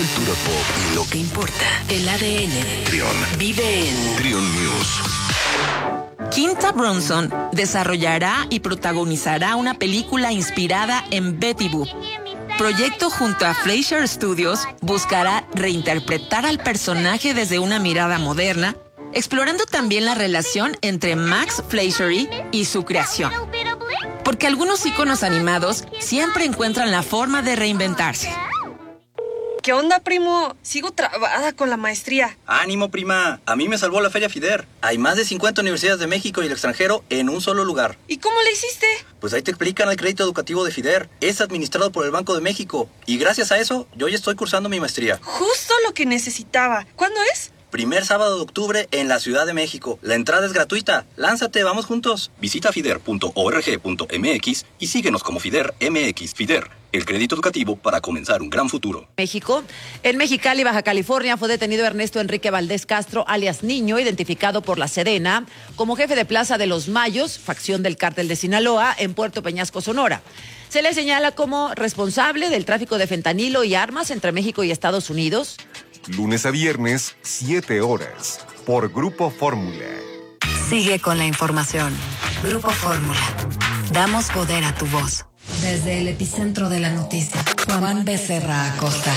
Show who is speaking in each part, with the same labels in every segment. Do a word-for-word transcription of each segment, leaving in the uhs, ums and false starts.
Speaker 1: cultura pop y lo que importa.
Speaker 2: El A D N.
Speaker 1: Trión.
Speaker 2: Vive en
Speaker 1: Trión News.
Speaker 3: Quinta Brunson desarrollará y protagonizará una película inspirada en Betty Boop. Proyecto junto a Fleischer Studios buscará reinterpretar al personaje desde una mirada moderna, explorando también la relación entre Max Fleischer y su creación. Porque algunos íconos animados siempre encuentran la forma de reinventarse.
Speaker 4: ¿Qué onda, primo? Sigo trabada con la maestría.
Speaker 5: ¡Ánimo, prima! A mí me salvó la Feria FIDER. Hay más de cincuenta universidades de México y el extranjero en un solo lugar.
Speaker 4: ¿Y cómo le hiciste?
Speaker 5: Pues ahí te explican el crédito educativo de FIDER. Es administrado por el Banco de México. Y gracias a eso, yo ya estoy cursando mi maestría.
Speaker 4: Justo lo que necesitaba. ¿Cuándo es?
Speaker 5: Primer sábado de octubre en la Ciudad de México. La entrada es gratuita. Lánzate, vamos juntos. Visita fider punto org punto m x y síguenos como FIDER M X. FIDER, el crédito educativo para comenzar un gran futuro.
Speaker 6: México. En Mexicali, Baja California, fue detenido Ernesto Enrique Valdés Castro, alias Niño, identificado por la Sedena como jefe de Plaza de los Mayos, facción del Cártel de Sinaloa, en Puerto Peñasco, Sonora. Se le señala como responsable del tráfico de fentanilo y armas entre México y Estados Unidos.
Speaker 7: Lunes a viernes, siete horas, por Grupo Fórmula.
Speaker 2: Sigue con la información. Grupo Fórmula. Damos poder a tu voz. Desde el epicentro de la noticia, Juan Becerra Acosta.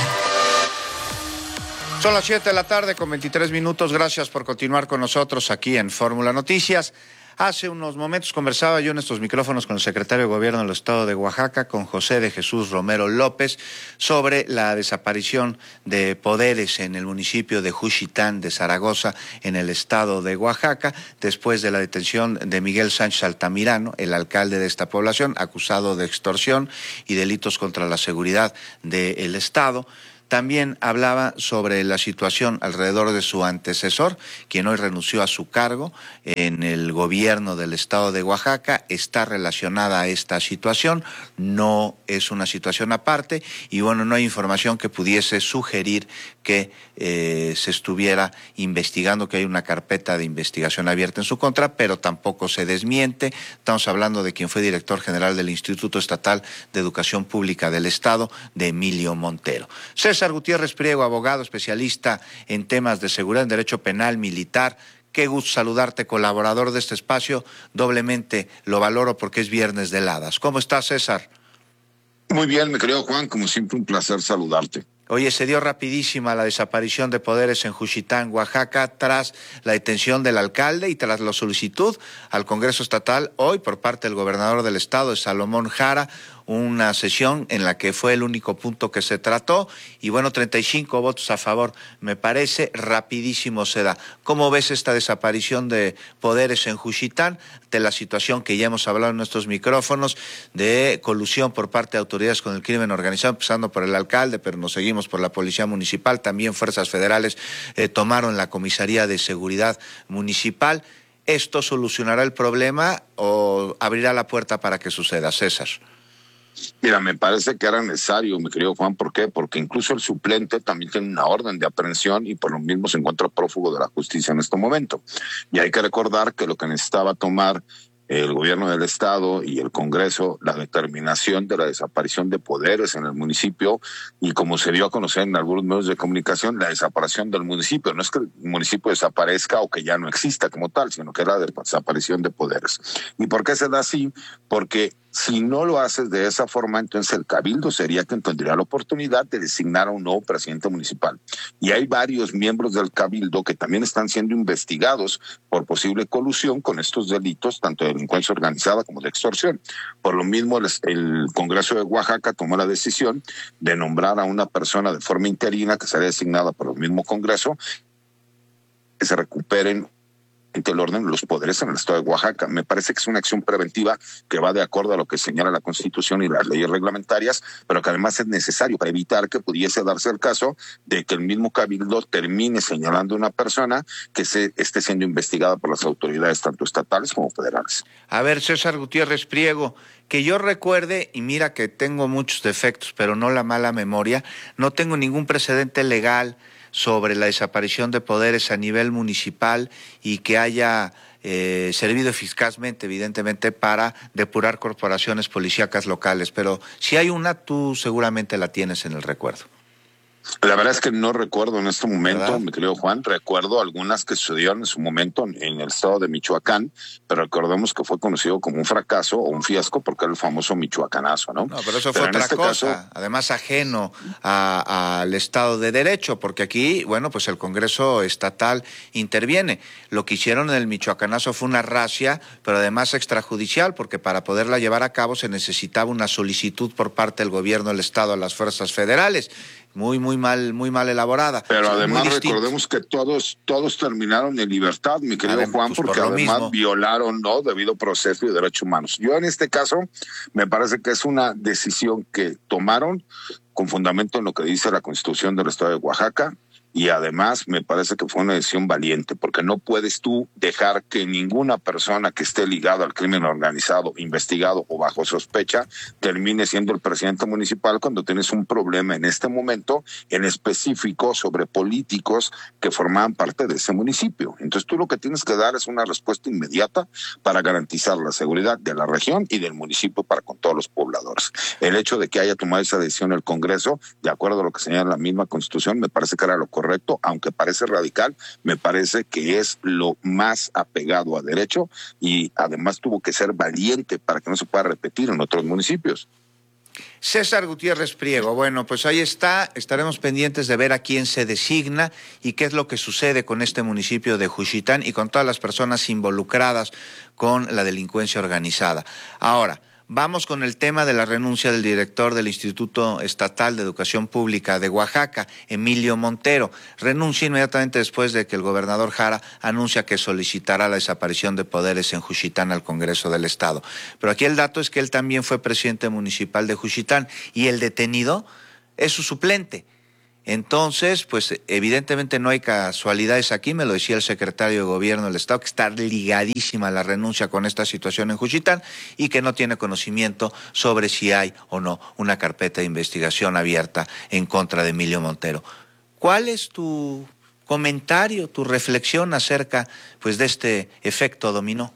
Speaker 8: Son las siete de la tarde con veintitrés minutos. Gracias por continuar con nosotros aquí en Fórmula Noticias. Hace unos momentos conversaba yo en estos micrófonos con el secretario de Gobierno del Estado de Oaxaca, con José de Jesús Romero López, sobre la desaparición de poderes en el municipio de Juchitán de Zaragoza, en el Estado de Oaxaca, después de la detención de Miguel Sánchez Altamirano, el alcalde de esta población, acusado de extorsión y delitos contra la seguridad del Estado. También hablaba sobre la situación alrededor de su antecesor, quien hoy renunció a su cargo en el gobierno del Estado de Oaxaca. Está relacionada a esta situación, no es una situación aparte, y bueno, no hay información que pudiese sugerir que eh, se estuviera investigando, que hay una carpeta de investigación abierta en su contra, pero tampoco se desmiente. Estamos hablando de quien fue director general del Instituto Estatal de Educación Pública del Estado, de Emilio Montero. César Gutiérrez Priego, abogado especialista en temas de seguridad en derecho penal militar. Qué gusto saludarte, colaborador de este espacio. Doblemente lo valoro porque es viernes de heladas. ¿Cómo estás, César?
Speaker 9: Muy bien, mi querido Juan, como siempre un placer saludarte.
Speaker 8: Oye, se dio rapidísima la desaparición de poderes en Juchitán, Oaxaca, tras la detención del alcalde y tras la solicitud al Congreso Estatal hoy por parte del gobernador del estado, de Salomón Jara, una sesión en la que fue el único punto que se trató, y bueno, treinta y cinco votos a favor, me parece rapidísimo se da. ¿Cómo ves esta desaparición de poderes en Juchitán, de la situación que ya hemos hablado en nuestros micrófonos, de colusión por parte de autoridades con el crimen organizado, empezando por el alcalde, pero nos seguimos por la Policía Municipal, también fuerzas federales eh, tomaron la Comisaría de Seguridad Municipal? ¿Esto solucionará el problema o abrirá la puerta para que suceda, César?
Speaker 9: Mira, me parece que era necesario, mi querido Juan. ¿Por qué? Porque incluso el suplente también tiene una orden de aprehensión y por lo mismo se encuentra prófugo de la justicia en este momento. Y hay que recordar que lo que necesitaba tomar el gobierno del estado y el Congreso, la determinación de la desaparición de poderes en el municipio, y como se dio a conocer en algunos medios de comunicación, la desaparición del municipio. No es que el municipio desaparezca o que ya no exista como tal, sino que era la desaparición de poderes. ¿Y por qué se da así? Porque si no lo haces de esa forma, entonces el cabildo sería quien tendría la oportunidad de designar a un nuevo presidente municipal. Y hay varios miembros del cabildo que también están siendo investigados por posible colusión con estos delitos, tanto de delincuencia organizada como de extorsión. Por lo mismo, el, el Congreso de Oaxaca tomó la decisión de nombrar a una persona de forma interina que será designada por el mismo Congreso, que se recuperen el orden de los poderes en el estado de Oaxaca. Me parece que es una acción preventiva que va de acuerdo a lo que señala la Constitución y las leyes reglamentarias, pero que además es necesario para evitar que pudiese darse el caso de que el mismo cabildo termine señalando a una persona que se esté siendo investigada por las autoridades tanto estatales como federales.
Speaker 8: A ver, César Gutiérrez Priego, que yo recuerde, y mira que tengo muchos defectos, pero no la mala memoria, no tengo ningún precedente legal sobre la desaparición de poderes a nivel municipal y que haya eh, servido eficazmente, evidentemente, para depurar corporaciones policíacas locales. Pero si hay una, tú seguramente la tienes en el recuerdo.
Speaker 9: La verdad es que no recuerdo en este momento,
Speaker 8: ¿verdad?
Speaker 9: mi querido Juan, recuerdo algunas que sucedieron en su momento en, en el estado de Michoacán, pero recordemos que fue conocido como un fracaso o un fiasco porque era el famoso michoacanazo, ¿no?
Speaker 8: No, pero eso
Speaker 9: pero
Speaker 8: fue otra
Speaker 9: este
Speaker 8: cosa,
Speaker 9: caso,
Speaker 8: además ajeno a, al Estado de Derecho, porque aquí, bueno, pues el Congreso estatal interviene. Lo que hicieron en el michoacanazo fue una racia, pero además extrajudicial, porque para poderla llevar a cabo se necesitaba una solicitud por parte del gobierno del Estado a las fuerzas federales. Muy, muy mal, muy mal elaborada.
Speaker 9: Pero
Speaker 8: O sea,
Speaker 9: además recordemos que todos, todos terminaron en libertad, mi querido
Speaker 8: Adem,
Speaker 9: Juan,
Speaker 8: pues
Speaker 9: porque
Speaker 8: por
Speaker 9: además
Speaker 8: mismo.
Speaker 9: violaron, ¿no?, debido proceso y derechos humanos. Yo en este caso me parece que es una decisión que tomaron con fundamento en lo que dice la Constitución del Estado de Oaxaca. Y además me parece que fue una decisión valiente, porque no puedes tú dejar que ninguna persona que esté ligada al crimen organizado, investigado o bajo sospecha, termine siendo el presidente municipal cuando tienes un problema en este momento, en específico sobre políticos que formaban parte de ese municipio. Entonces tú lo que tienes que dar es una respuesta inmediata para garantizar la seguridad de la región y del municipio para con todos los pobladores. El hecho de que haya tomado esa decisión el Congreso, de acuerdo a lo que señala la misma Constitución, me parece que era lo correcto. Correcto, aunque parece radical, me parece que es lo más apegado a derecho y además tuvo que ser valiente para que no se pueda repetir en otros municipios.
Speaker 8: César Gutiérrez Priego, bueno, pues ahí está, estaremos pendientes de ver a quién se designa y qué es lo que sucede con este municipio de Juchitán y con todas las personas involucradas con la delincuencia organizada. Ahora, vamos con el tema de la renuncia del director del Instituto Estatal de Educación Pública de Oaxaca, Emilio Montero. Renuncia inmediatamente después de que el gobernador Jara anuncia que solicitará la desaparición de poderes en Juchitán al Congreso del Estado. Pero aquí el dato es que él también fue presidente municipal de Juchitán y el detenido es su suplente. Entonces, pues evidentemente no hay casualidades aquí, me lo decía el secretario de Gobierno del Estado, que está ligadísima la renuncia con esta situación en Juchitán y que no tiene conocimiento sobre si hay o no una carpeta de investigación abierta en contra de Emilio Montero. ¿Cuál es tu comentario, tu reflexión acerca, pues, de este efecto dominó?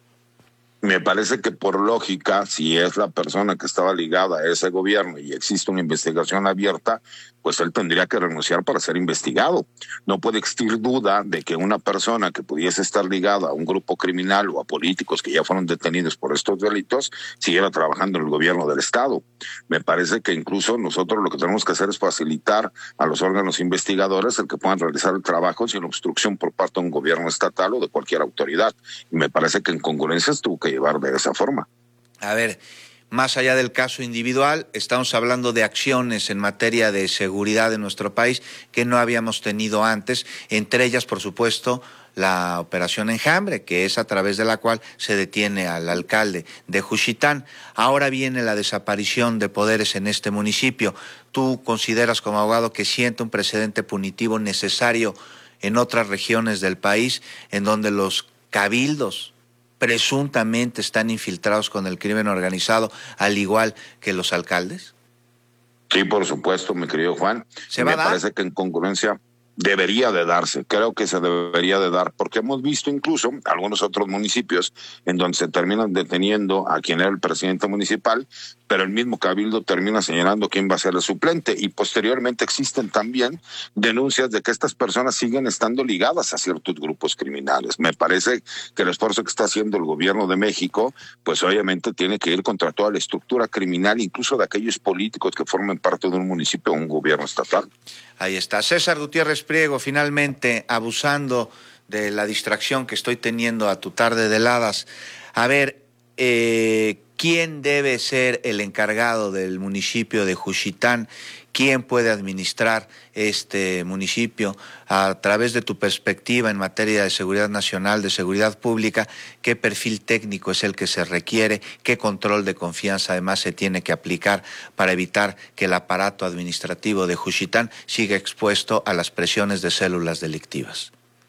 Speaker 9: Me parece que por lógica, si es la persona que estaba ligada a ese gobierno y existe una investigación abierta, pues él tendría que renunciar para ser investigado. No puede existir duda de que una persona que pudiese estar ligada a un grupo criminal o a políticos que ya fueron detenidos por estos delitos siguiera trabajando en el gobierno del Estado. Me parece que incluso nosotros lo que tenemos que hacer es facilitar a los órganos investigadores el que puedan realizar el trabajo sin obstrucción por parte de un gobierno estatal o de cualquier autoridad. Y me parece que en congruencia tuvo que llevar de esa forma.
Speaker 8: A ver, más allá del caso individual, estamos hablando de acciones en materia de seguridad en nuestro país que no habíamos tenido antes, entre ellas, por supuesto, la operación Enjambre, que es a través de la cual se detiene al alcalde de Juchitán. Ahora viene la desaparición de poderes en este municipio. ¿Tú consideras como abogado que siente un precedente punitivo necesario en otras regiones del país en donde los cabildos presuntamente están infiltrados con el crimen organizado, al igual que los alcaldes?
Speaker 9: Sí, por supuesto, mi querido Juan.
Speaker 8: ¿Se va a dar?
Speaker 9: Me parece que en congruencia debería de darse, creo que se debería de dar, porque hemos visto incluso algunos otros municipios en donde se terminan deteniendo a quien era el presidente municipal, pero el mismo cabildo termina señalando quién va a ser el suplente, y posteriormente existen también denuncias de que estas personas siguen estando ligadas a ciertos grupos criminales. Me parece que el esfuerzo que está haciendo el gobierno de México, pues obviamente tiene que ir contra toda la estructura criminal, incluso de aquellos políticos que formen parte de un municipio o un gobierno estatal.
Speaker 8: Ahí está. César Gutiérrez Priego, finalmente, abusando de la distracción que estoy teniendo a tu tarde de heladas. A ver, eh, ¿quién debe ser el encargado del municipio de Juchitán? ¿Quién puede administrar este municipio? A través de tu perspectiva en materia de seguridad nacional, de seguridad pública, ¿qué perfil técnico es el que se requiere? ¿Qué control de confianza además se tiene que aplicar para evitar que el aparato administrativo de Juchitán siga expuesto a las presiones de células delictivas?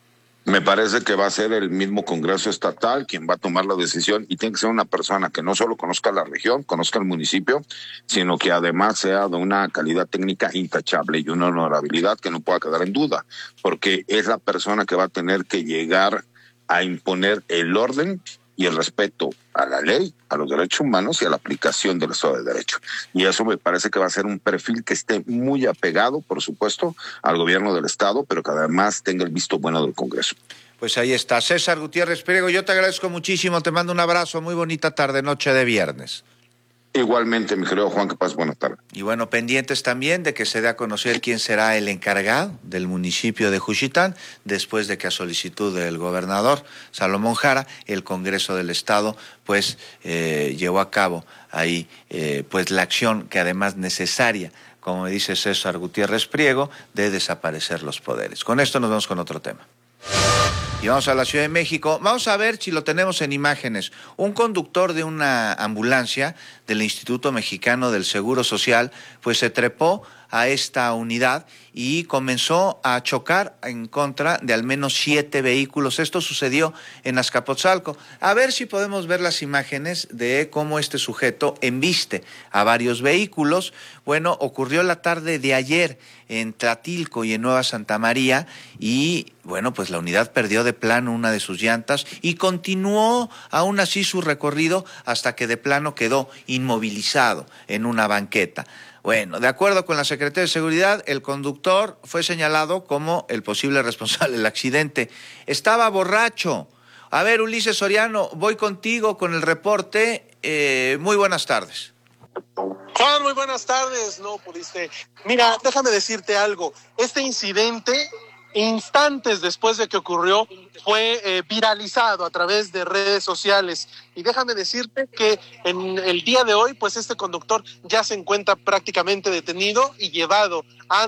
Speaker 9: Me parece que va a ser el mismo Congreso Estatal quien va a tomar la decisión, y tiene que ser una persona que no solo conozca la región, conozca el municipio, sino que además sea de una calidad técnica intachable y una honorabilidad que no pueda quedar en duda, porque es la persona que va a tener que llegar a imponer el orden y el respeto a la ley, a los derechos humanos y a la aplicación del Estado de Derecho. Y eso me parece que va a ser un perfil que esté muy apegado, por supuesto, al gobierno del Estado, pero que además tenga el visto bueno del Congreso.
Speaker 8: Pues ahí está. César Gutiérrez Priego, yo te agradezco muchísimo, te mando un abrazo, muy bonita tarde, noche de viernes.
Speaker 9: Igualmente, mi querido Juan, que pases buenas tardes.
Speaker 8: Y bueno, pendientes también de que se dé a conocer quién será el encargado del municipio de Juchitán, después de que a solicitud del gobernador Salomón Jara, el Congreso del Estado, pues eh, llevó a cabo ahí eh, pues la acción que además necesaria, como me dice César Gutiérrez Priego, de desaparecer los poderes. Con esto nos vamos con otro tema. Y vamos a la Ciudad de México. Vamos a ver si lo tenemos en imágenes. Un conductor de una ambulancia del Instituto Mexicano del Seguro Social, pues se trepó a esta unidad y comenzó a chocar en contra de al menos siete vehículos. Esto sucedió en Azcapotzalco. A ver si podemos ver las imágenes de cómo este sujeto embiste a varios vehículos. Bueno, ocurrió la tarde de ayer en Tlatilco y en Nueva Santa María y, bueno, pues la unidad perdió de plano una de sus llantas y continuó aún así su recorrido hasta que de plano quedó inmovilizado en una banqueta. Bueno, de acuerdo con la Secretaría de Seguridad, el conductor fue señalado como el posible responsable del accidente. Estaba borracho. A ver, Ulises Soriano, voy contigo con el reporte. Eh, muy buenas tardes.
Speaker 10: Juan, muy buenas tardes. No pudiste. Mira, déjame decirte algo. Este incidente, instantes después de que ocurrió, fue eh, viralizado a través de redes sociales. Y déjame decirte que en el día de hoy, pues este conductor ya se encuentra prácticamente detenido y llevado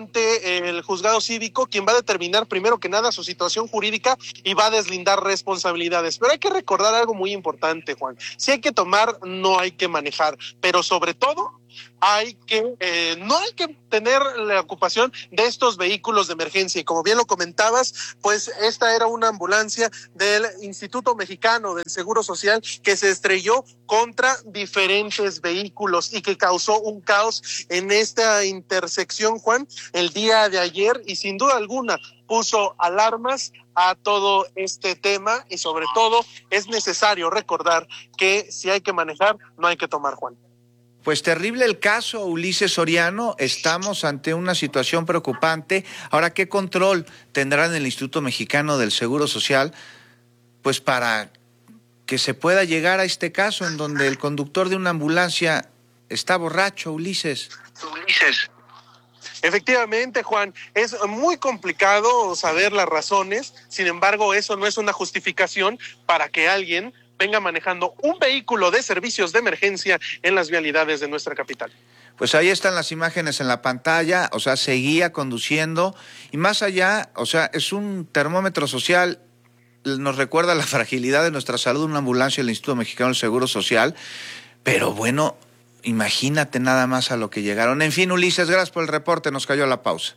Speaker 10: ante el juzgado cívico, quien va a determinar primero que nada su situación jurídica y va a deslindar responsabilidades. Pero hay que recordar algo muy importante, Juan. Si hay que tomar, no hay que manejar. Pero sobre todo, hay que eh, no hay que tener la ocupación de estos vehículos de emergencia. Y como bien lo comentabas, pues esta era una ambulancia del Instituto Mexicano del Seguro Social que se estrelló contra diferentes vehículos y que causó un caos en esta intersección, Juan, el día de ayer, y sin duda alguna puso alarmas a todo este tema. Y sobre todo es necesario recordar que si hay que manejar, no hay que tomar, Juan.
Speaker 8: Pues terrible el caso, Ulises Soriano. Estamos ante una situación preocupante. Ahora, ¿qué control tendrán el Instituto Mexicano del Seguro Social? Pues para que se pueda llegar a este caso en donde el conductor de una ambulancia está borracho, Ulises.
Speaker 10: Ulises. Efectivamente, Juan, es muy complicado saber las razones. Sin embargo, eso no es una justificación para que alguien venga manejando un vehículo de servicios de emergencia en las vialidades de nuestra capital.
Speaker 8: Pues ahí están las imágenes en la pantalla, o sea, seguía conduciendo y más allá, o sea, es un termómetro social, nos recuerda la fragilidad de nuestra salud, una ambulancia del Instituto Mexicano del Seguro Social, pero bueno, imagínate nada más a lo que llegaron. En fin, Ulises, gracias por el reporte, nos cayó la pausa.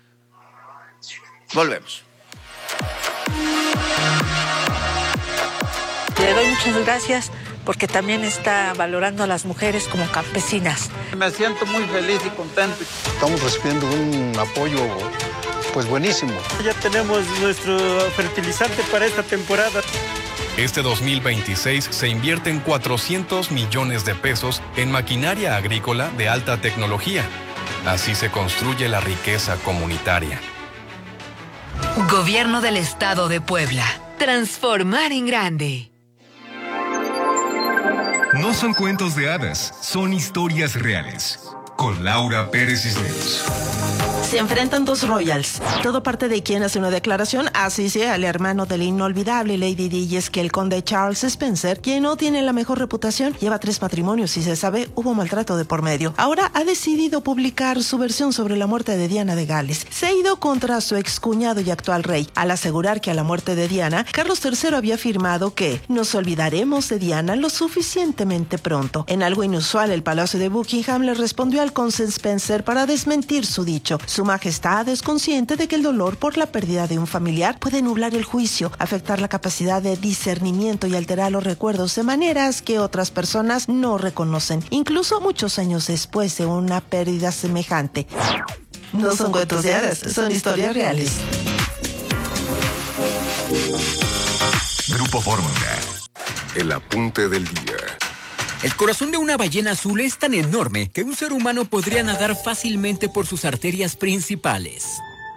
Speaker 8: Volvemos.
Speaker 11: Le doy muchas gracias porque también está valorando a las mujeres como campesinas.
Speaker 12: Me siento muy feliz y contento.
Speaker 13: Estamos recibiendo un apoyo pues buenísimo.
Speaker 14: Ya tenemos nuestro fertilizante para esta temporada.
Speaker 15: Este dos mil veintiséis se invierten cuatrocientos millones de pesos en maquinaria agrícola de alta tecnología. Así se construye la riqueza comunitaria.
Speaker 2: Gobierno del Estado de Puebla. Transformar en grande.
Speaker 7: No son cuentos de hadas, son historias reales. Con Laura Pérez Cisneros.
Speaker 16: Se enfrentan dos royals. Todo parte de quien hace una declaración, así sea el hermano del inolvidable Lady Di, y es que el conde Charles Spencer, quien no tiene la mejor reputación, lleva tres matrimonios y se sabe hubo maltrato de por medio. Ahora ha decidido publicar su versión sobre la muerte de Diana de Gales. Se ha ido contra su excuñado y actual rey, al asegurar que a la muerte de Diana, Carlos tercero había afirmado que nos olvidaremos de Diana lo suficientemente pronto. En algo inusual, el Palacio de Buckingham le respondió al conde Spencer para desmentir su dicho. Su majestad es consciente de que el dolor por la pérdida de un familiar puede nublar el juicio, afectar la capacidad de discernimiento y alterar los recuerdos de maneras que otras personas no reconocen, incluso muchos años después de una pérdida semejante. No son cuentos de hadas, son historias reales.
Speaker 7: Grupo Fórmula. El apunte del día.
Speaker 17: El corazón de una ballena azul es tan enorme que un ser humano podría nadar fácilmente por sus arterias principales.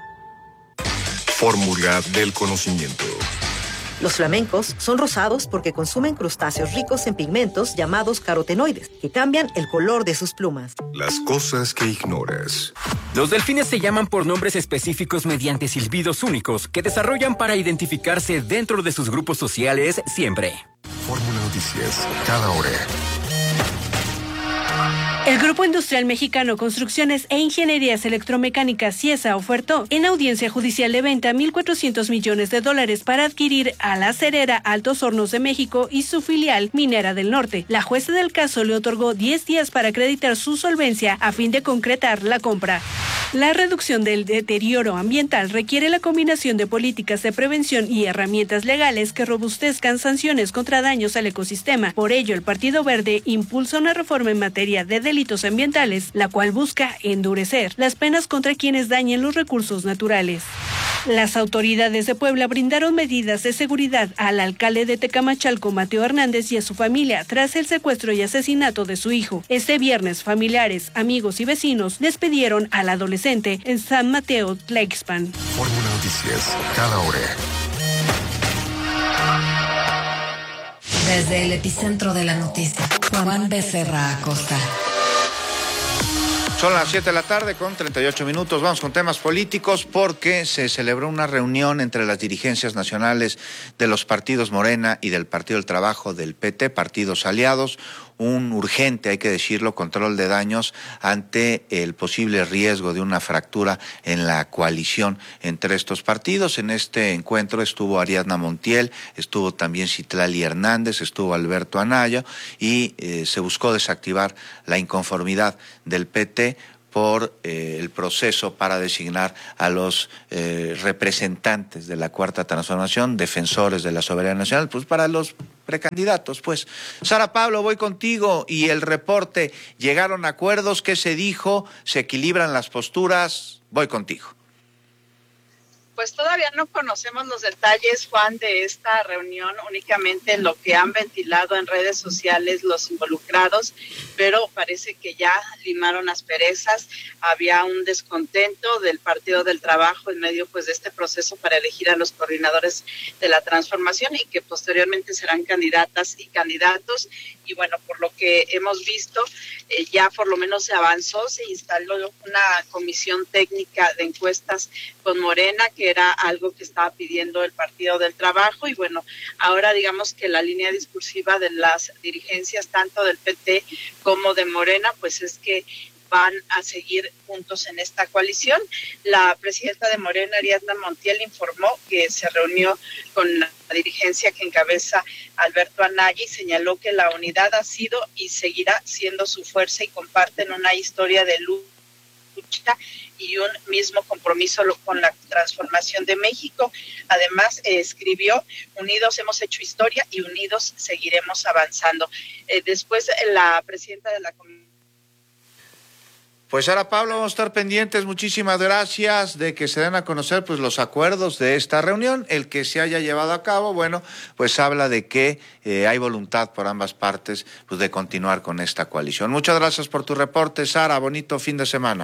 Speaker 7: Fórmula del conocimiento.
Speaker 18: Los flamencos son rosados porque consumen crustáceos ricos en pigmentos llamados carotenoides, que cambian el color de sus plumas.
Speaker 7: Las cosas que ignoras.
Speaker 17: Los delfines se llaman por nombres específicos mediante silbidos únicos que desarrollan para identificarse dentro de sus grupos sociales siempre.
Speaker 7: Fórmula Noticias, cada hora.
Speaker 19: El Grupo Industrial Mexicano Construcciones e Ingenierías Electromecánicas CIESA ofertó en audiencia judicial de venta mil cuatrocientos millones de dólares para adquirir a la acerera Altos Hornos de México y su filial Minera del Norte. La jueza del caso le otorgó diez días para acreditar su solvencia a fin de concretar la compra. La reducción del deterioro ambiental requiere la combinación de políticas de prevención y herramientas legales que robustezcan sanciones contra daños al ecosistema. Por ello, el Partido Verde impulsa una reforma en materia de delitos ambientales, la cual busca endurecer las penas contra quienes dañen los recursos naturales. Las autoridades de Puebla brindaron medidas de seguridad al alcalde de Tecamachalco, Mateo Hernández, y a su familia tras el secuestro y asesinato de su hijo. Este viernes, familiares, amigos y vecinos despidieron al adolescente en San Mateo, Tlaixpan.
Speaker 7: Fórmula Noticias, cada hora.
Speaker 2: Desde el epicentro de la noticia, Juan Becerra Acosta.
Speaker 8: Son las siete de la tarde con treinta y ocho minutos. Vamos con temas políticos porque se celebró una reunión entre las dirigencias nacionales de los partidos Morena y del Partido del Trabajo del P T, partidos aliados. Un urgente, hay que decirlo, control de daños ante el posible riesgo de una fractura en la coalición entre estos partidos. En este encuentro estuvo Ariadna Montiel, estuvo también Citlali Hernández, estuvo Alberto Anaya y eh, se buscó desactivar la inconformidad del P T por eh, el proceso para designar a los eh, representantes de la Cuarta Transformación, defensores de la soberanía nacional, pues para los precandidatos, pues. Sara Pablo, voy contigo y el reporte. ¿Llegaron a acuerdos? ¿Qué se dijo? ¿Se equilibran las posturas? Voy contigo.
Speaker 20: Pues todavía no conocemos los detalles, Juan, de esta reunión, únicamente lo que han ventilado en redes sociales los involucrados, pero parece que ya limaron asperezas. Había un descontento del Partido del Trabajo en medio pues de este proceso para elegir a los coordinadores de la transformación y que posteriormente serán candidatas y candidatos. Y bueno, por lo que hemos visto, eh, ya por lo menos se avanzó, se instaló una comisión técnica de encuestas con Morena, que era algo que estaba pidiendo el Partido del Trabajo, y bueno, ahora digamos que la línea discursiva de las dirigencias tanto del P T como de Morena, pues es que van a seguir juntos en esta coalición. La presidenta de Morena, Ariadna Montiel, informó que se reunió con la dirigencia que encabeza Alberto Anaya y señaló que la unidad ha sido y seguirá siendo su fuerza y comparten una historia de lucha y un mismo compromiso con la transformación de México. Además, eh, escribió, unidos hemos hecho historia y unidos seguiremos avanzando. Eh, después, la presidenta de la Comisión.
Speaker 8: Pues Sara Pablo, vamos a estar pendientes. Muchísimas gracias de que se den a conocer pues los acuerdos de esta reunión. El que se haya llevado a cabo, bueno, pues habla de que eh, hay voluntad por ambas partes pues de continuar con esta coalición. Muchas gracias por tu reporte, Sara. Bonito fin de semana.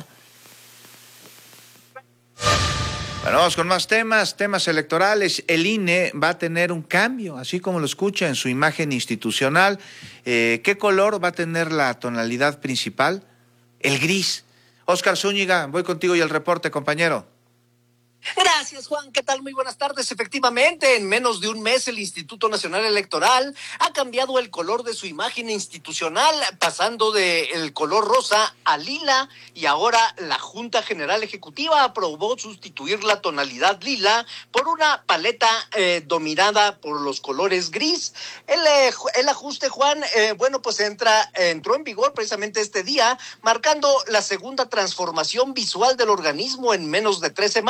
Speaker 8: Bueno, vamos con más temas, temas electorales. El I N E va a tener un cambio, así como lo escucha, en su imagen institucional. Eh, ¿Qué color va a tener la tonalidad principal? El gris. Óscar Zúñiga, voy contigo y el reporte, compañero.
Speaker 21: Gracias, Juan. ¿Qué tal? Muy buenas tardes. Efectivamente, en menos de un mes el Instituto Nacional Electoral ha cambiado el color de su imagen institucional, pasando del color rosa a lila, y ahora la Junta General Ejecutiva aprobó sustituir la tonalidad lila por una paleta eh, dominada por los colores gris. El, eh, el ajuste, Juan, eh, bueno, pues entra, entró en vigor precisamente este día, marcando la segunda transformación visual del organismo en menos de tres semanas,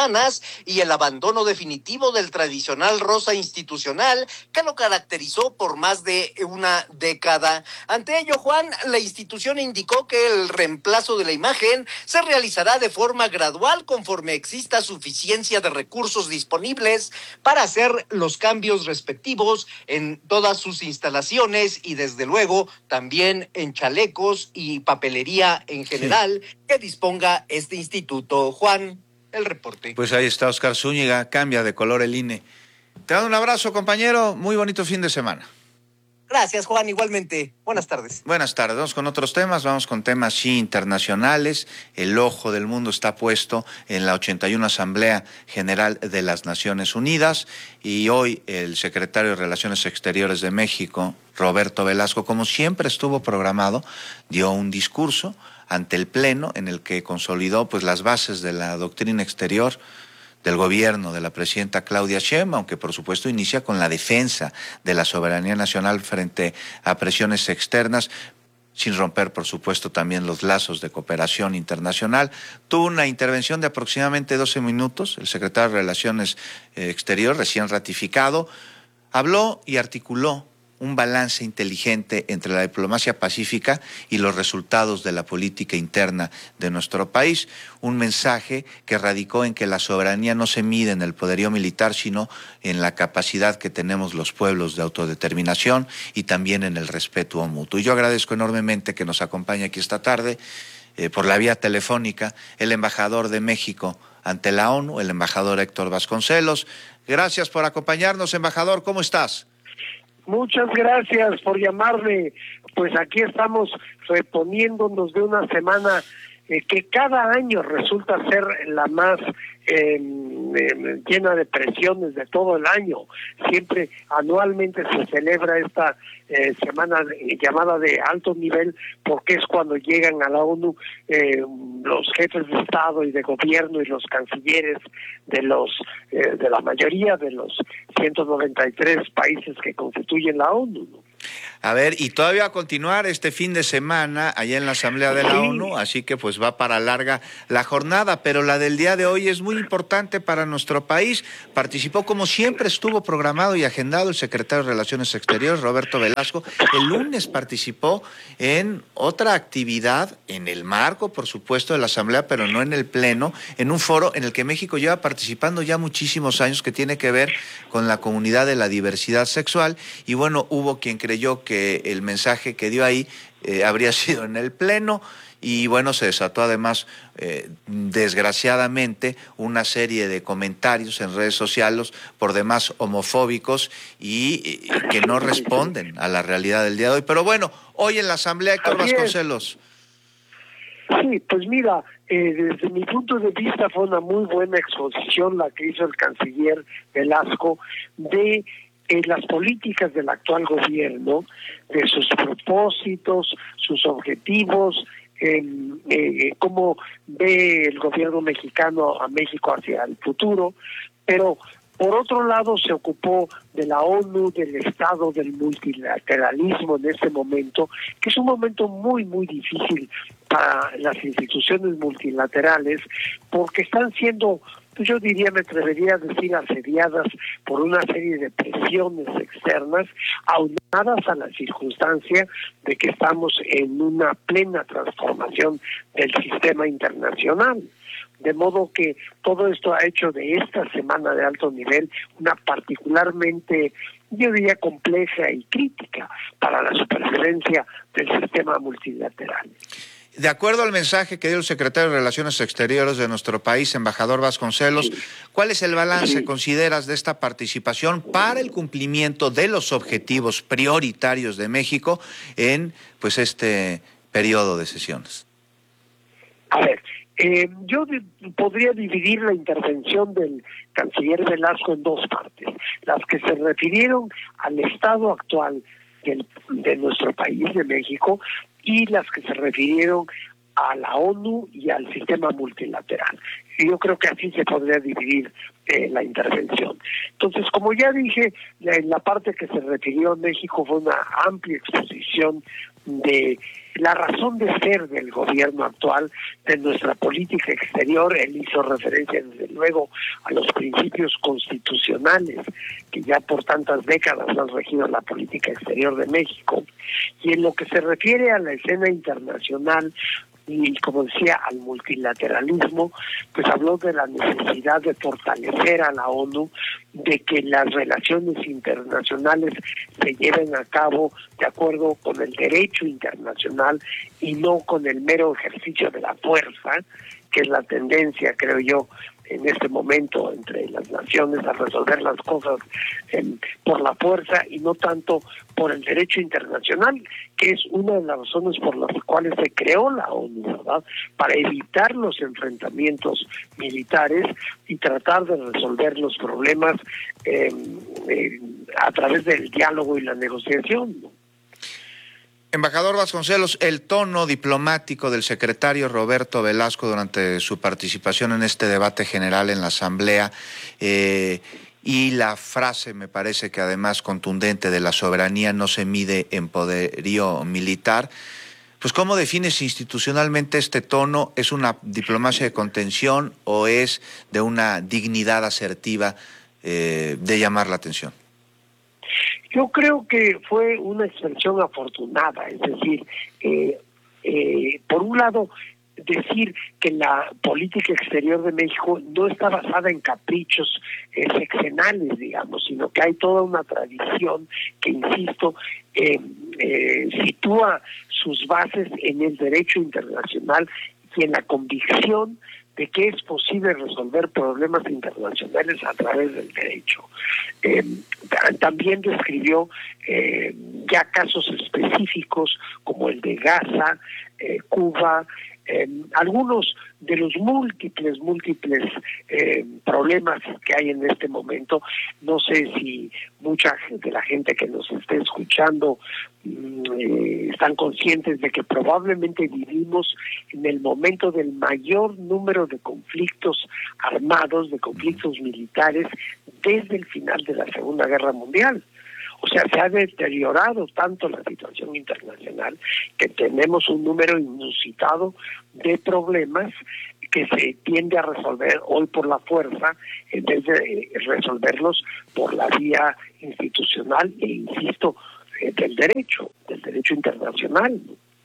Speaker 21: y el abandono definitivo del tradicional rosa institucional que lo caracterizó por más de una década. Ante ello, Juan, la institución indicó que el reemplazo de la imagen se realizará de forma gradual conforme exista suficiencia de recursos disponibles para hacer los cambios respectivos en todas sus instalaciones y desde luego también en chalecos y papelería en general sí. que disponga este instituto. Juan, el reporte.
Speaker 8: Pues ahí está Oscar Zúñiga, cambia de color el I N E. Te doy un abrazo, compañero, muy bonito fin de semana.
Speaker 21: Gracias, Juan, igualmente. Buenas tardes.
Speaker 8: Buenas tardes. Vamos con otros temas, vamos con temas sí internacionales. El ojo del mundo está puesto en la ochenta y una Asamblea General de las Naciones Unidas y hoy el secretario de Relaciones Exteriores de México, Roberto Velasco, como siempre estuvo programado, dio un discurso ante el Pleno en el que consolidó pues las bases de la doctrina exterior del gobierno de la presidenta Claudia Sheinbaum, aunque por supuesto inicia con la defensa de la soberanía nacional frente a presiones externas, sin romper por supuesto también los lazos de cooperación internacional. Tuvo una intervención de aproximadamente doce minutos, el secretario de Relaciones Exteriores, recién ratificado, habló y articuló un balance inteligente entre la diplomacia pacífica y los resultados de la política interna de nuestro país. Un mensaje que radicó en que la soberanía no se mide en el poderío militar, sino en la capacidad que tenemos los pueblos de autodeterminación y también en el respeto mutuo. Y yo agradezco enormemente que nos acompañe aquí esta tarde, eh, por la vía telefónica, el embajador de México ante la ONU, el embajador Héctor Vasconcelos. Gracias por acompañarnos, embajador. ¿Cómo estás?
Speaker 1: Muchas gracias por llamarme. Pues aquí estamos reponiéndonos de una semana eh, que cada año resulta ser la más eh, eh, llena de presiones de todo el año. Siempre anualmente se celebra esta eh, semana de, llamada de alto nivel, porque es cuando llegan a la ONU eh, los jefes de Estado y de gobierno y los cancilleres de los eh, de la mayoría de los ciento noventa y tres países que constituyen la ONU, ¿no?
Speaker 8: A ver, y todavía va a continuar este fin de semana allá en la Asamblea de la sí. ONU, así que pues va para larga la jornada, pero la del día de hoy es muy importante para nuestro país. Participó, como siempre estuvo programado y agendado, el secretario de Relaciones Exteriores, Roberto Velasco. El lunes participó en otra actividad, en el marco, por supuesto, de la Asamblea, pero no en el Pleno, en un foro en el que México lleva participando ya muchísimos años, que tiene que ver con la comunidad de la diversidad sexual, y bueno, hubo quien creyó que el mensaje que dio ahí eh, habría sido en el Pleno, y bueno, se desató además, eh, desgraciadamente, una serie de comentarios en redes sociales por demás homofóbicos y, y que no responden a la realidad del día de hoy. Pero bueno, hoy en la Asamblea, Héctor Vasconcelos.
Speaker 1: Sí, pues mira, eh, desde mi punto de vista fue una muy buena exposición la que hizo el canciller Velasco de eh, las políticas del actual gobierno, de sus propósitos, sus objetivos, eh, eh, cómo ve el gobierno mexicano a México hacia el futuro, pero por otro lado se ocupó de la ONU, del Estado, del multilateralismo en este momento, que es un momento muy, muy difícil para las instituciones multilaterales, porque están siendo, yo diría, me atrevería a decir, asediadas por una serie de presiones externas, aunadas a la circunstancia de que estamos en una plena transformación del sistema internacional. De modo que todo esto ha hecho de esta semana de alto nivel una particularmente, yo diría, compleja y crítica para la supervivencia del sistema multilateral.
Speaker 8: De acuerdo al mensaje que dio el secretario de Relaciones Exteriores de nuestro país, embajador Vasconcelos, sí. ¿cuál es el balance, sí. consideras, de esta participación para el cumplimiento de los objetivos prioritarios de México en pues este periodo de sesiones?
Speaker 1: A ver, eh, yo de, podría dividir la intervención del canciller Velasco en dos partes. Las que se refirieron al estado actual del, de nuestro país, de México, y las que se refirieron a la ONU y al sistema multilateral. Y yo creo que así se podría dividir eh, la intervención. Entonces, como ya dije, la, la parte que se refirió a México fue una amplia exposición de la razón de ser del gobierno actual, de nuestra política exterior. Él hizo referencia, desde luego, a los principios constitucionales que ya por tantas décadas han regido la política exterior de México. Y en lo que se refiere a la escena internacional, y como decía, al multilateralismo, pues habló de la necesidad de fortalecer a la ONU, de que las relaciones internacionales se lleven a cabo de acuerdo con el derecho internacional y no con el mero ejercicio de la fuerza, que es la tendencia, creo yo, en este momento entre las naciones a resolver las cosas eh, por la fuerza y no tanto por el derecho internacional, que es una de las razones por las cuales se creó la ONU, ¿verdad? Para evitar los enfrentamientos militares y tratar de resolver los problemas eh, eh, a través del diálogo y la negociación, ¿no?
Speaker 8: Embajador Vasconcelos, el tono diplomático del secretario Roberto Velasco durante su participación en este debate general en la Asamblea eh, y la frase, me parece que además contundente, de la soberanía no se mide en poderío militar, pues ¿cómo defines institucionalmente este tono? ¿Es una diplomacia de contención o es de una dignidad asertiva eh, de llamar la atención?
Speaker 1: Yo creo que fue una expresión afortunada, es decir, eh, eh, por un lado, decir que la política exterior de México no está basada en caprichos eh, sexenales, digamos, sino que hay toda una tradición que, insisto, eh, eh, sitúa sus bases en el derecho internacional y en la convicción de que es posible resolver problemas internacionales a través del derecho. Eh, también describió eh, ya casos específicos como el de Gaza, eh, Cuba, eh, algunos de los múltiples, múltiples eh, problemas que hay en este momento. No sé si mucha de la gente que nos esté escuchando eh, están conscientes de que probablemente vivimos en el momento del mayor número de conflictos armados, de conflictos militares, desde el final de la Segunda Guerra Mundial. O sea, se ha deteriorado tanto la situación internacional que tenemos un número inusitado de problemas que se tiende a resolver hoy por la fuerza en vez de resolverlos por la vía institucional e, insisto, eh, del derecho, del derecho internacional.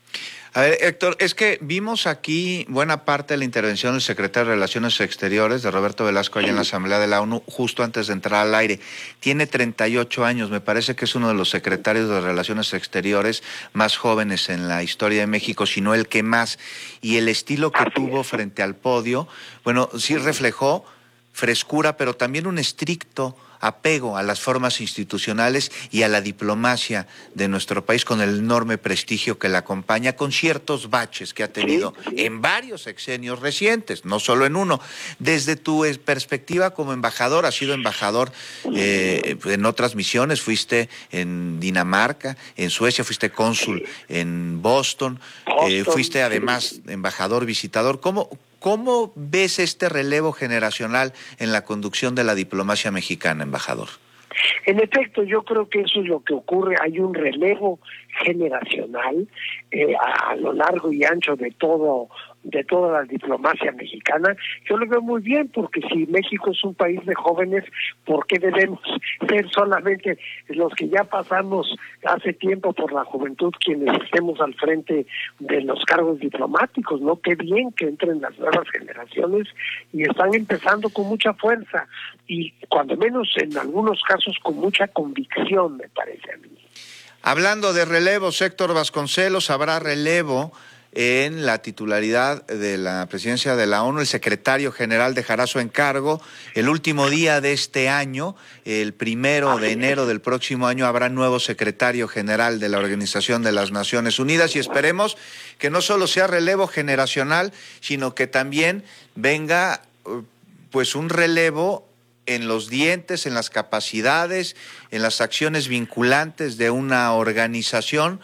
Speaker 8: A ver, Héctor, es que vimos aquí buena parte de la intervención del secretario de Relaciones Exteriores, de Roberto Velasco, allá en la Asamblea de la ONU, justo antes de entrar al aire. Tiene treinta y ocho años, me parece que es uno de los secretarios de Relaciones Exteriores más jóvenes en la historia de México, si no el que más. Y el estilo que tuvo frente al podio, bueno, sí reflejó frescura, pero también un estricto apego a las formas institucionales y a la diplomacia de nuestro país, con el enorme prestigio que la acompaña, con ciertos baches que ha tenido en varios sexenios recientes, no solo en uno. Desde tu perspectiva como embajador, has sido embajador eh, en otras misiones, fuiste en Dinamarca, en Suecia, fuiste cónsul en Boston, eh, fuiste además embajador visitador. ¿Cómo ¿Cómo ves este relevo generacional en la conducción de la diplomacia mexicana, embajador?
Speaker 1: En efecto, yo creo que eso es lo que ocurre. Hay un relevo generacional eh, a, a lo largo y ancho de todo de toda la diplomacia mexicana. Yo lo veo muy bien, porque si México es un país de jóvenes, ¿por qué debemos ser solamente los que ya pasamos hace tiempo por la juventud quienes estemos al frente de los cargos diplomáticos? ¿No? Qué bien que entren las nuevas generaciones y están empezando con mucha fuerza y cuando menos en algunos casos con mucha convicción, me parece a mí.
Speaker 8: Hablando de relevos, Héctor Vasconcelos, habrá relevo en la titularidad de la presidencia de la ONU. El secretario general dejará su encargo el último día de este año. El primero de enero del próximo año habrá nuevo secretario general de la Organización de las Naciones Unidas, y esperemos que no solo sea relevo generacional, sino que también venga pues un relevo en los dientes, en las capacidades, en las acciones vinculantes de una organización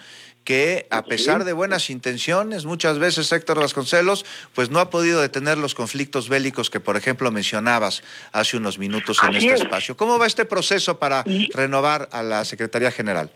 Speaker 8: que a pesar de buenas intenciones, muchas veces Héctor Vasconcelos, pues no ha podido detener los conflictos bélicos que, por ejemplo, mencionabas hace unos minutos en este espacio. ¿Cómo va este proceso para renovar a la Secretaría General?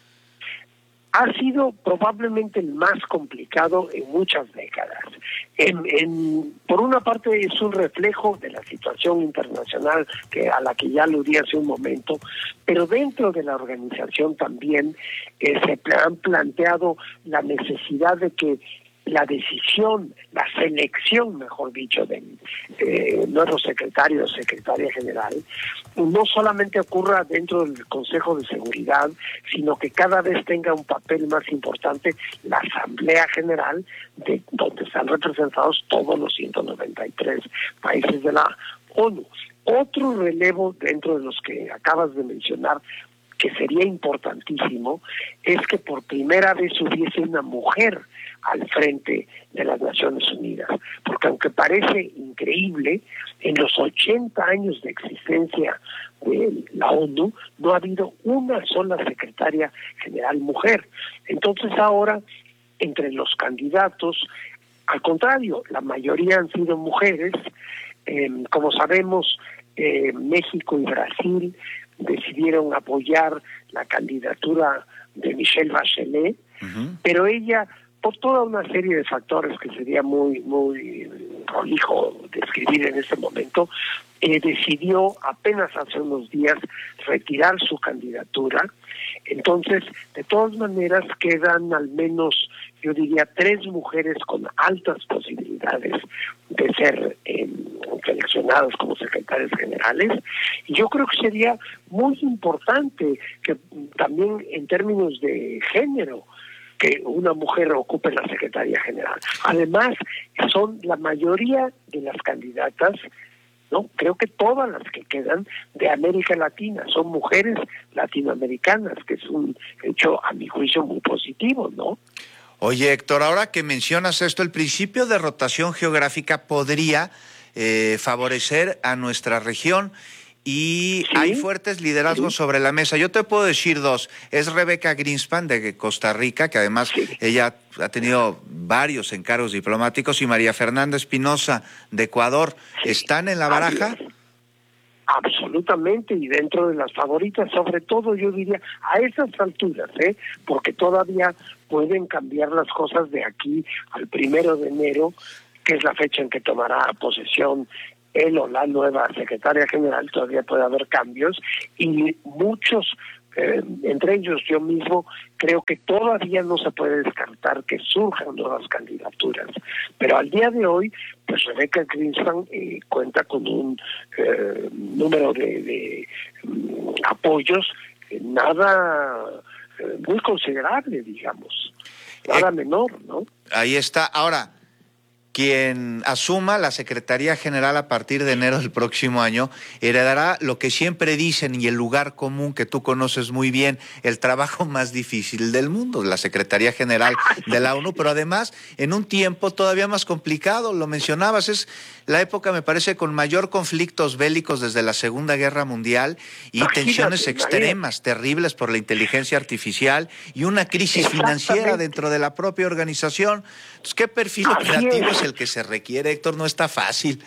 Speaker 1: Ha sido probablemente el más complicado en muchas décadas. En, en, por una parte es un reflejo de la situación internacional que a la que ya aludí hace un momento, pero dentro de la organización también eh, se han planteado la necesidad de que la decisión, la selección, mejor dicho, de eh, nuestro secretario o secretaria general, no solamente ocurra dentro del Consejo de Seguridad, sino que cada vez tenga un papel más importante la Asamblea General, de donde están representados todos los ciento noventa y tres países de la ONU. Otro relevo dentro de los que acabas de mencionar, que sería importantísimo, es que por primera vez hubiese una mujer al frente de las Naciones Unidas, porque aunque parece increíble, en los ochenta años de existencia de la ONU no ha habido una sola secretaria general mujer. Entonces ahora, entre los candidatos, al contrario, la mayoría han sido mujeres. Eh, como sabemos, eh, México y Brasil decidieron apoyar la candidatura de Michelle Bachelet, uh-huh. pero ella, por toda una serie de factores que sería muy muy prolijo describir en este momento, eh, decidió apenas hace unos días retirar su candidatura. Entonces, de todas maneras, quedan al menos, yo diría, tres mujeres con altas posibilidades de ser eh, seleccionadas como secretarias generales. Y yo creo que sería muy importante que también en términos de género, que una mujer ocupe la Secretaría General. Además, son la mayoría de las candidatas, no, creo que todas las que quedan de América Latina, son mujeres latinoamericanas, que es un hecho, a mi juicio, muy positivo, ¿no?
Speaker 8: Oye, Héctor, ahora que mencionas esto, el principio de rotación geográfica podría eh, favorecer a nuestra región. Y ¿sí? Hay fuertes liderazgos sí. sobre la mesa. Yo te puedo decir dos. Es Rebeca Greenspan de Costa Rica, que además sí. ella ha tenido varios encargos diplomáticos, y María Fernanda Espinosa de Ecuador. Sí. ¿Están en la baraja?
Speaker 1: Absolutamente, y dentro de las favoritas, sobre todo yo diría a esas alturas, ¿eh? porque todavía pueden cambiar las cosas de aquí al primero de enero, que es la fecha en que tomará posesión él o la nueva secretaria general. Todavía puede haber cambios, y muchos, eh, entre ellos yo mismo, creo que todavía no se puede descartar que surjan nuevas candidaturas. Pero al día de hoy, pues Rebeca Greenspan eh, cuenta con un eh, número de, de um, apoyos, eh, nada eh, muy considerable, digamos, nada eh, menor, ¿no?
Speaker 8: Ahí está. Ahora, quien asuma la Secretaría General a partir de enero del próximo año heredará lo que siempre dicen, y el lugar común que tú conoces muy bien, el trabajo más difícil del mundo, la Secretaría General de la ONU, pero además en un tiempo todavía más complicado. Lo mencionabas, es la época, me parece, con mayor conflictos bélicos desde la Segunda Guerra Mundial, y Imagínate, tensiones extremas, terribles por la inteligencia artificial, y una crisis financiera dentro de la propia organización. Entonces, ¿qué perfil operativo es el que se requiere, Héctor? No está fácil.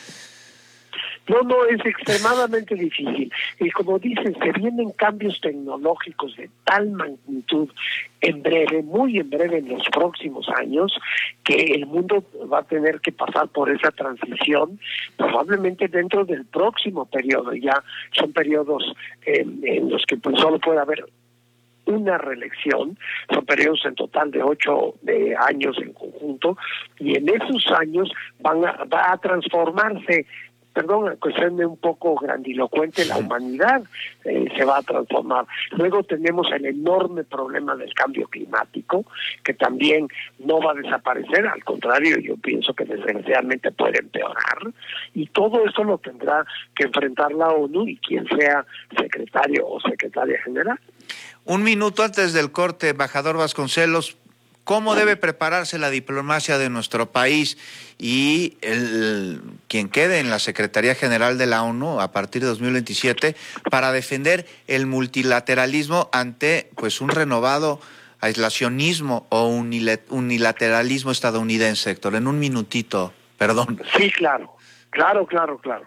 Speaker 1: No, no, es extremadamente difícil. Y como dicen, se vienen cambios tecnológicos de tal magnitud en breve, muy en breve, en los próximos años, que el mundo va a tener que pasar por esa transición, probablemente dentro del próximo periodo. Ya son periodos eh, en los que pues solo puede haber una reelección, son periodos en total de ocho de años en conjunto, y en esos años van a, va a transformarse, perdón, que suene un poco grandilocuente, la humanidad eh, se va a transformar. Luego tenemos el enorme problema del cambio climático, que también no va a desaparecer, al contrario, yo pienso que desgraciadamente puede empeorar, y todo eso lo tendrá que enfrentar la ONU y quien sea secretario o secretaria general.
Speaker 8: Un minuto antes del corte, embajador Vasconcelos, ¿cómo debe prepararse la diplomacia de nuestro país y el, quien quede en la Secretaría General de la ONU a partir de dos mil veintisiete para defender el multilateralismo ante pues un renovado aislacionismo o unilateralismo estadounidense, Héctor? En un minutito, perdón.
Speaker 1: Sí, claro, claro, claro, claro.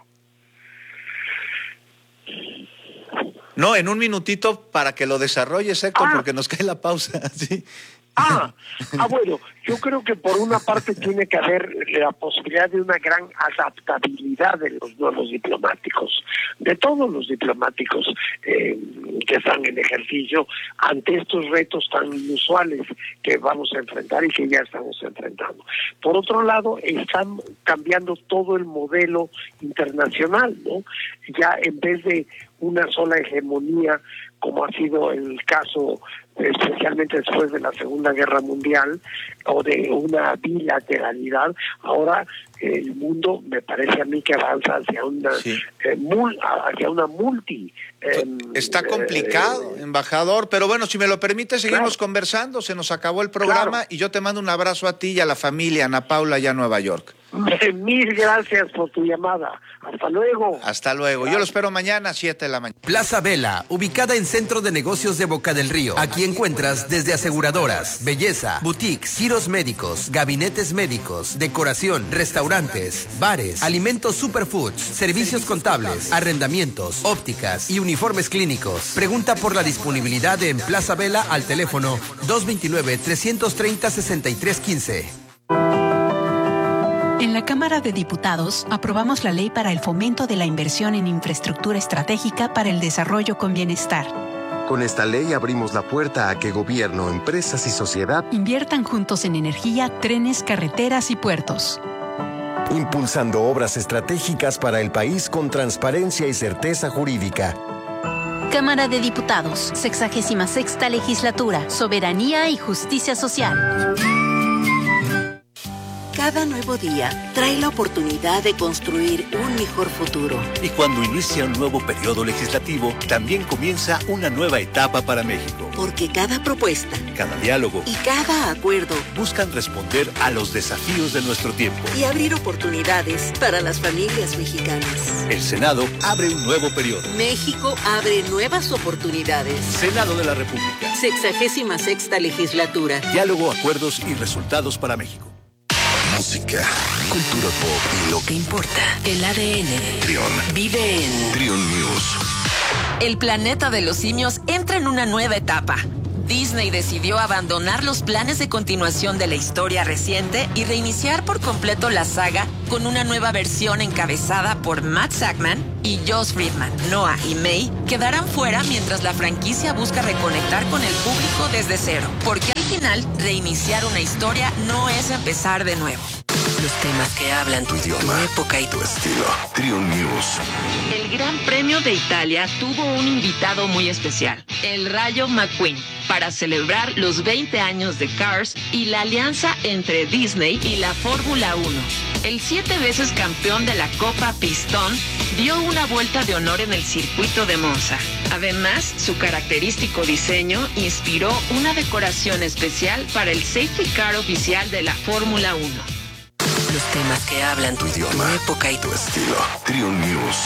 Speaker 8: No, en un minutito para que lo desarrolles, Héctor,
Speaker 1: ah.
Speaker 8: porque nos cae la pausa. Sí.
Speaker 1: Ah, ah, bueno, yo creo que por una parte tiene que haber la posibilidad de una gran adaptabilidad de los nuevos diplomáticos, de todos los diplomáticos eh, que están en ejercicio ante estos retos tan inusuales que vamos a enfrentar y que ya estamos enfrentando. Por otro lado, están cambiando todo el modelo internacional, ¿no? Ya en vez de una sola hegemonía, como ha sido el caso especialmente después de la Segunda Guerra Mundial, o de una bilateralidad, ahora el mundo me parece a mí que avanza hacia una sí. eh, mul, hacia una multi. Eh,
Speaker 8: Está complicado, eh, embajador, pero bueno, si me lo permite, seguimos claro. conversando. Se nos acabó el programa claro. y yo te mando un abrazo a ti y a la familia, Ana Paula, allá en Nueva York.
Speaker 1: Mil gracias por tu llamada. Hasta luego.
Speaker 8: Hasta luego. Gracias. Yo lo espero mañana a siete de la mañana.
Speaker 3: Plaza Vela, ubicada en Centro de Negocios de Boca del Río. Aquí encuentras desde aseguradoras, belleza, boutiques, giros médicos, gabinetes médicos, decoración, restaurantes, bares, alimentos superfoods, servicios contables, arrendamientos, ópticas y uniformes clínicos. Pregunta por la disponibilidad en Plaza Vela al teléfono dos dos nueve, tres tres cero, seis tres uno cinco.
Speaker 22: En la Cámara de Diputados aprobamos la ley para el fomento de la inversión en infraestructura estratégica para el desarrollo con bienestar.
Speaker 23: Con esta ley abrimos la puerta a que gobierno, empresas y sociedad
Speaker 22: inviertan juntos en energía, trenes, carreteras y puertos.
Speaker 23: Impulsando obras estratégicas para el país con transparencia y certeza jurídica.
Speaker 22: Cámara de Diputados, sexagésima sexta legislatura, soberanía y justicia social.
Speaker 24: Cada nuevo día trae la oportunidad de construir un mejor futuro.
Speaker 25: Y cuando inicia un nuevo periodo legislativo, también comienza una nueva etapa para México.
Speaker 24: Porque cada propuesta,
Speaker 25: cada diálogo
Speaker 24: y cada acuerdo
Speaker 25: buscan responder a los desafíos de nuestro tiempo
Speaker 24: y abrir oportunidades para las familias mexicanas.
Speaker 25: El Senado abre un nuevo periodo.
Speaker 24: México abre nuevas oportunidades.
Speaker 25: Senado de la República.
Speaker 24: Sexagésima sexta legislatura.
Speaker 25: Diálogo, acuerdos y resultados para México.
Speaker 23: Música, cultura pop y lo que importa.
Speaker 2: El A D N.
Speaker 23: Trión.
Speaker 2: Vive en
Speaker 23: Trión News.
Speaker 2: El planeta de los simios entra en una nueva etapa. Disney decidió abandonar los planes de continuación de la historia reciente y reiniciar por completo la saga con una nueva versión encabezada por Matt Sackman y Josh Friedman. Noah y May quedarán fuera mientras la franquicia busca reconectar con el público desde cero, porque al final reiniciar una historia no es empezar de nuevo. Los temas que hablan
Speaker 23: tu idioma,
Speaker 2: tu época y
Speaker 23: tu estilo. Trión News.
Speaker 2: El Gran Premio de Italia tuvo un invitado muy especial, el Rayo McQueen, para celebrar los veinte años de Cars y la alianza entre Disney y la Fórmula uno. El siete veces campeón de la Copa Pistón dio una vuelta de honor en el circuito de Monza. Además, su característico diseño inspiró una decoración especial para el safety car oficial de la Fórmula uno. Los temas que hablan
Speaker 23: tu idioma,
Speaker 2: tu época y
Speaker 23: tu estilo. Trión News.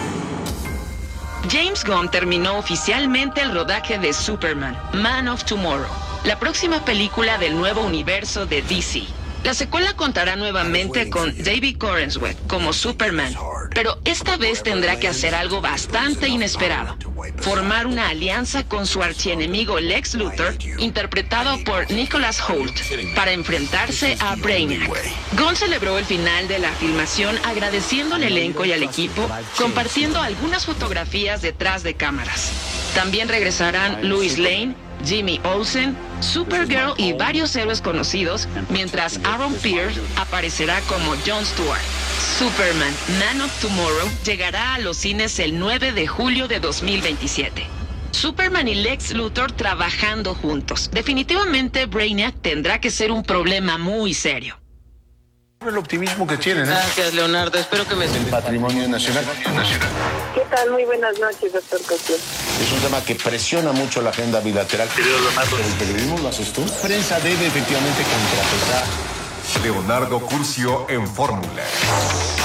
Speaker 2: James Gunn terminó oficialmente el rodaje de Superman, Man of Tomorrow, la próxima película del nuevo universo de D C. La secuela contará nuevamente con David Corenswet como Superman, pero esta vez tendrá que hacer algo bastante inesperado: formar una alianza con su archienemigo Lex Luthor, interpretado por Nicholas Hoult, para enfrentarse a Brainiac. Gunn celebró el final de la filmación agradeciendo al elenco y al equipo, compartiendo algunas fotografías detrás de cámaras. También regresarán Lois Lane, Jimmy Olsen, Supergirl y varios héroes conocidos, mientras Aaron Pierce aparecerá como Jon Stewart. Superman, Man of Tomorrow llegará a los cines el nueve de julio de dos mil veintisiete. Superman y Lex Luthor trabajando juntos. Definitivamente Brainiac tendrá que ser un problema muy serio.
Speaker 13: El optimismo que tienen, ¿eh?
Speaker 26: Gracias, Leonardo. Espero que me...
Speaker 13: El patrimonio nacional.
Speaker 27: ¿Qué tal? Muy buenas noches, doctor Cosío.
Speaker 13: Es un tema que presiona mucho la agenda bilateral.
Speaker 26: Leonardo.
Speaker 13: ¿El periodismo lo haces tú? La prensa debe efectivamente contrapesar.
Speaker 7: Leonardo Curcio en Fórmula.